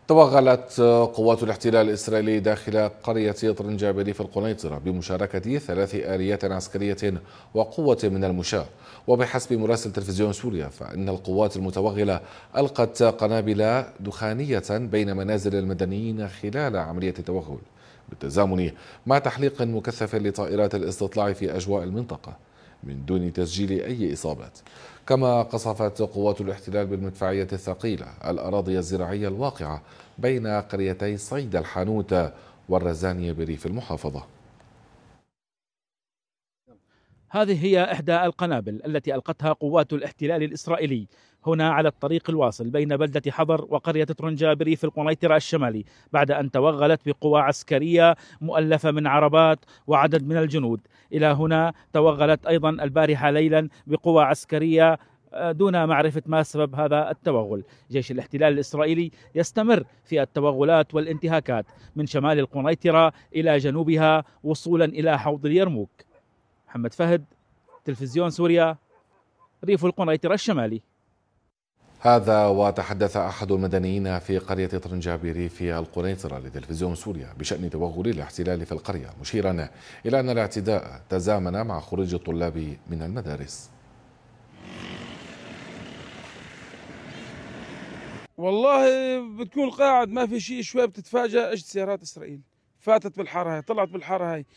توغلت قوات الاحتلال الإسرائيلي داخل قرية طرنجابري في القنيطرة بمشاركة 3 آليات عسكرية وقوة من المشاة. وبحسب مراسل تلفزيون سوريا فإن القوات المتوغلة ألقت قنابل دخانية بين منازل المدنيين خلال عملية التوغل، بالتزامن مع تحليق مكثف لطائرات الاستطلاع في أجواء المنطقة من دون تسجيل أي إصابات. كما قصفت قوات الاحتلال بالمدفعية الثقيلة الأراضي الزراعية الواقعة بين قريتي صيدا الحانوت والرزانية بريف المحافظة. هذه هي إحدى القنابل التي ألقتها قوات الاحتلال الإسرائيلي هنا على الطريق الواصل بين بلدة حضر وقرية طرنجابري في القنيطرة الشمالي، بعد أن توغلت بقوى عسكرية مؤلفة من عربات وعدد من الجنود. إلى هنا توغلت أيضا البارحة ليلا بقوى عسكرية دون معرفة ما سبب هذا التوغل. جيش الاحتلال الإسرائيلي يستمر في التوغلات والانتهاكات من شمال القنيطرة إلى جنوبها وصولا إلى حوض اليرموك. محمد فهد، تلفزيون سوريا، ريف القنيطرة الشمالي. هذا وتحدث أحد المدنيين في قرية طرنجابيري في القنيطرة لتلفزيون سوريا بشأن توغل الاحتلال في القرية، مشيرا إلى أن الاعتداء تزامن مع خروج الطلاب من المدارس. والله بتكون قاعد ما في شيء، شوي بتتفاجأ اجت سيارات اسرائيل فاتت بالحاره هاي، طلعت بالحاره هاي،